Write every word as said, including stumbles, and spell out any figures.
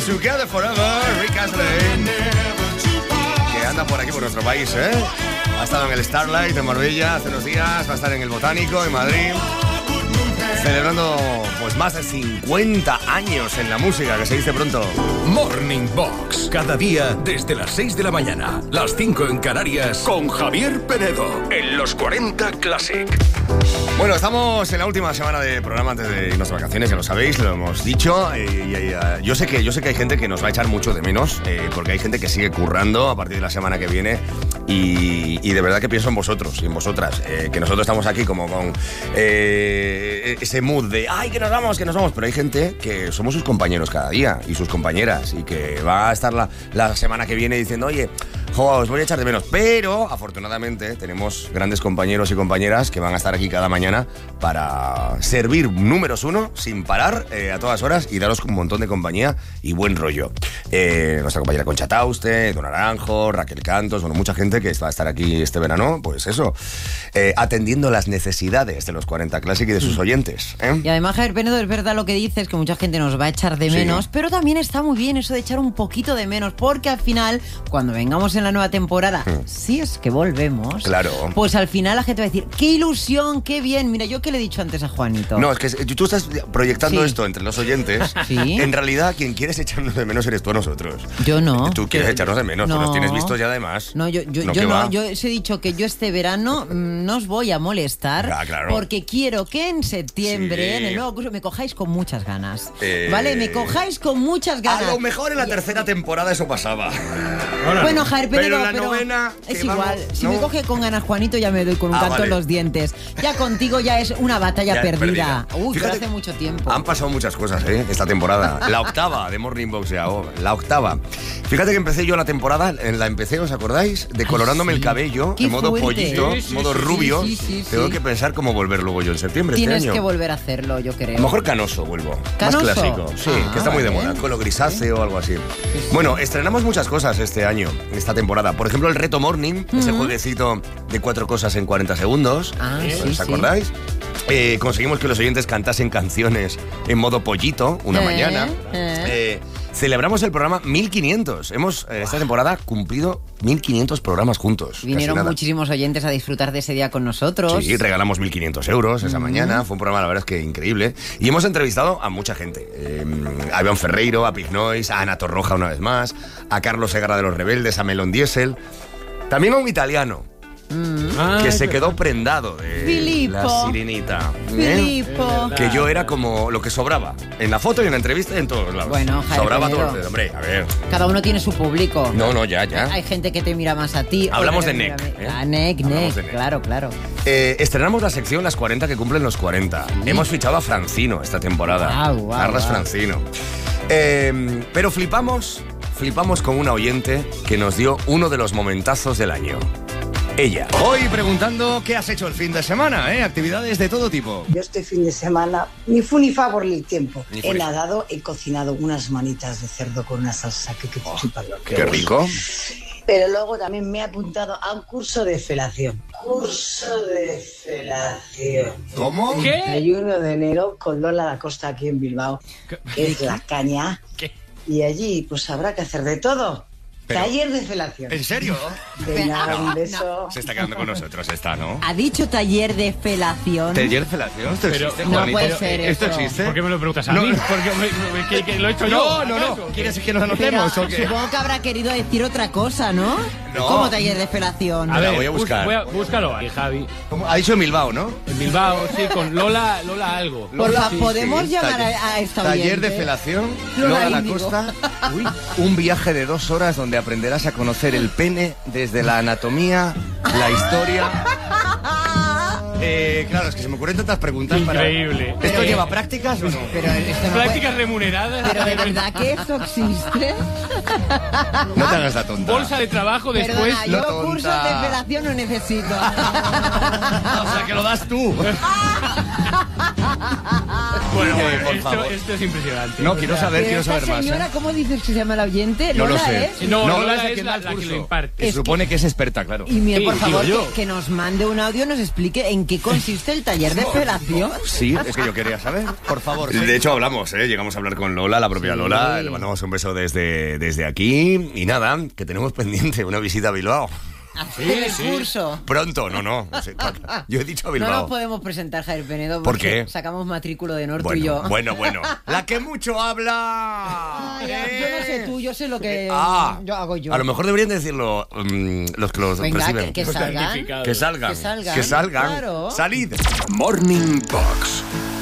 Together Forever, Rick Astley, que anda por aquí, por nuestro país, ¿eh? Ha estado en el Starlight en Marbella hace unos días, va a estar en el Botánico en Madrid, celebrando pues más de cincuenta años en la música, que se dice pronto. Morning Box, cada día desde las seis de la mañana, las cinco en Canarias, con Javier Penedo, en los cuarenta Classic. Bueno, estamos en la última semana de programa antes de irnos de vacaciones, ya lo sabéis, lo hemos dicho. Y, y, y, uh, yo sé que yo sé que hay gente que nos va a echar mucho de menos, eh, porque hay gente que sigue currando a partir de la semana que viene. Y, y de verdad que pienso en vosotros y en vosotras, eh, que nosotros estamos aquí como con eh, ese mood de ¡ay, que nos vamos, que nos vamos! Pero hay gente que somos sus compañeros cada día y sus compañeras, y que va a estar la, la semana que viene diciendo oye, jo, os voy a echar de menos. Pero afortunadamente tenemos grandes compañeros y compañeras que van a estar aquí cada mañana para servir números uno sin parar eh, a todas horas y daros un montón de compañía y buen rollo. Eh, nuestra compañera Concha Tauste, Don Naranjo, Raquel Cantos, bueno, mucha gente que va a estar aquí este verano, pues eso, eh, atendiendo las necesidades de los cuarenta Classic y de sus oyentes, ¿eh? Y además, Javier Penedo, es verdad lo que dices, que mucha gente nos va a echar de menos, sí. Pero también está muy bien eso de echar un poquito de menos, porque al final, cuando vengamos en la nueva temporada, mm. si es que volvemos, claro, pues al final la gente va a decir, ¡qué ilusión, qué bien! Mira, yo que le he dicho antes a Juanito. No, es que tú estás proyectando sí. esto entre los oyentes. ¿Sí? En realidad, quien quieres echarnos de menos eres tú a nosotros. Yo no. Tú quieres echarnos de menos, no. tú nos tienes listos ya además. No, yo, yo no. Yo, no yo os he dicho que yo este verano mmm, no os voy a molestar, ah, claro. porque quiero que en septiembre, sí. en el nuevo curso, me cojáis con muchas ganas. Eh... ¿Vale? Me cojáis con muchas ganas. A lo mejor en la tercera temporada eso pasaba. Ahora, bueno, Javier Penedo, pero en la pero novena, es igual. Vamos, si ¿no? me coge con ganas Juanito, ya me doy con un ah, canto vale. en los dientes. Ya contigo ya es una batalla ya perdida. perdida. Uy, pero hace mucho tiempo. Han pasado muchas cosas, ¿eh? Esta temporada. La octava de Morning Box ya, oh, la octava. Fíjate que empecé yo la temporada, la empecé, ¿os acordáis? Decolorándome Ay, sí. el cabello, Qué en modo fuerte. pollito, Sí, sí, modo sí, rubio. sí, sí, sí, Tengo sí. que pensar cómo volver luego yo en septiembre. Tienes este año. que volver a hacerlo, yo creo. A lo mejor canoso vuelvo. ¿Canoso? Más clásico. Sí, ah, que está muy de vale. moda. Color grisáceo o algo así. Sí, sí. Bueno, estrenamos muchas cosas este año, esta temporada. Por ejemplo, el Reto Morning, uh-huh. ese jueguecito de cuatro cosas en cuarenta segundos. Ah, sí, ¿Os sí. acordáis? Eh, conseguimos que los oyentes cantasen canciones en modo pollito una eh, mañana. Eh. Eh, celebramos el programa mil quinientos. Hemos eh, esta temporada cumplido mil quinientos programas juntos. Vinieron muchísimos oyentes a disfrutar de ese día con nosotros. Sí, regalamos mil quinientos euros esa mm. mañana. Fue un programa, la verdad es que increíble. Y hemos entrevistado a mucha gente. Eh, a Iván Ferreiro, a Pig Noise, a Ana Torroja una vez más, a Carlos Segarra de los Rebeldes, a Melon Diesel. También a un italiano. Mm. Que Ay, se quedó prendado de Filippo. La Sirenita. Filippo. ¿Eh? Que yo era como lo que sobraba. En la foto y en la entrevista y en todos lados. Bueno, Javier sobraba Penedo. todo. Hombre, a ver. Cada uno tiene su público. No, no, ya, ya. Hay gente que te mira más a ti. Hablamos de N E C. N E C. ¿eh? Ah, N E C, N E C. Claro, claro. Eh, estrenamos la sección Las cuarenta que cumplen los cuarenta. Sí. Hemos fichado a Francino esta temporada. Wow, wow, Carlas wow. Francino. Eh, pero flipamos, flipamos con una oyente que nos dio uno de los momentazos del año. Ella. Hoy preguntando qué has hecho el fin de semana, ¿eh? Actividades de todo tipo. Yo este fin de semana, ni fu ni fa por el tiempo. Ni he nadado, he cocinado unas manitas de cerdo con una salsa que que oh, que qué rico. Pero luego también me he apuntado a un curso de felación. Curso de felación. ¿Cómo? ¿Qué? treinta y uno de enero con Lola da Costa aquí en Bilbao, que es la caña. ¿Qué? Y allí pues habrá que hacer de todo. Pero, taller de felación. ¿En serio? Venga, no, un beso. Se está quedando con nosotros esta, ¿no? Ha dicho taller de felación. ¿Taller de felación? ¿Esto pero, existe, no Juanito? puede ser ¿Esto eso. existe? ¿Por qué me lo preguntas a no, mí? Porque me, me, que, que lo he hecho no, yo. No, no, no. ¿Quieres que nos anotemos Pero, o qué? supongo que habrá querido decir otra cosa, ¿no? No. ¿Cómo taller de felación? A ver, voy a buscar. Bus, voy a, búscalo ahí, Javi. ¿Cómo? Ha dicho en Bilbao, ¿no? En Bilbao, sí, con Lola, Lola algo. Por favor, sí, ¿podemos sí. llamar Taller, a, a esta Taller oyente? de felación, Lola Lola da Índigo. Costa. Uy, un viaje de dos horas donde aprenderás a conocer el pene desde la anatomía, la historia. Eh, claro, es que se me ocurren tantas preguntas. Increíble. Para... ¿Esto Pero, lleva prácticas o no? Pero esto no Prácticas puede... remuneradas. Pero de verdad que eso existe. No te hagas la tonta. Bolsa de trabajo después. Perdona, no yo tonta. cursos de felación no necesito. O sea, que lo das tú. Bueno, Oye, bueno, por esto, favor. esto es impresionante. No, O quiero sea, saber, Pero quiero esta saber más. señora, ¿eh? ¿cómo dices que se llama el oyente? No lo Lola, sé. ¿eh? No, No, Lola es la es que la, da el la que curso. lo imparte. Se supone que es experta, claro. Y mira, Sí, por favor, digo yo. que, que nos mande un audio y nos explique en qué consiste el taller de felación. Sí, es que yo quería saber. Por favor. De hecho, hablamos, ¿eh? Llegamos a hablar con Lola, la propia Sí. Lola. Le mandamos un beso desde, desde aquí. Y nada, que tenemos pendiente una visita a Bilbao. Hacer el curso. Pronto, no, no. no sé, yo he dicho a No Bilbao. nos podemos presentar, Javier Penedo, ¿Por porque qué? sacamos matrículo de honor tú y Bueno, yo. bueno, bueno. La que mucho habla. Ah, ya, ¿eh? Yo no sé tú, yo sé lo que Ah, yo hago yo. A lo mejor deberían decirlo mm, los que los Venga, reciben. que, que salgan. Certificado. Que salgan. Que salgan, Que salgan. claro. Salid. Morning Box,